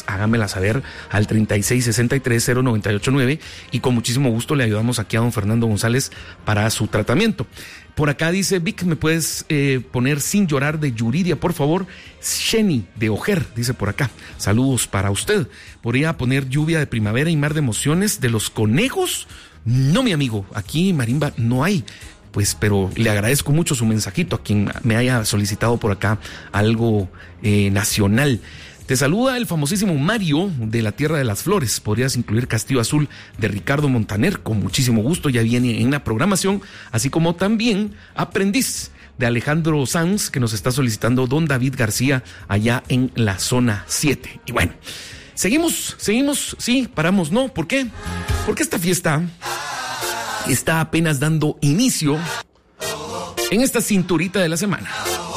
hágamela saber al 36630989 y con muchísimo gusto le ayudamos aquí a don Fernando González para su tratamiento. Por acá dice Vic, ¿me puedes poner Sin Llorar de Yuridia, por favor? Sheni de Ojer, dice por acá. Saludos para usted. ¿Podría poner Lluvia de Primavera y Mar de Emociones de Los Conejos? No, mi amigo, aquí marimba no hay. Pues, pero le agradezco mucho su mensajito a quien me haya solicitado por acá algo nacional. Te saluda el famosísimo Mario de la Tierra de las Flores. Podrías incluir Castillo Azul de Ricardo Montaner, con muchísimo gusto, ya viene en la programación, así como también Aprendiz de Alejandro Sanz, que nos está solicitando don David García allá en la zona 7. Y bueno, seguimos, sí, paramos, ¿no? ¿Por qué? Porque esta fiesta está apenas dando inicio en esta cinturita de la semana.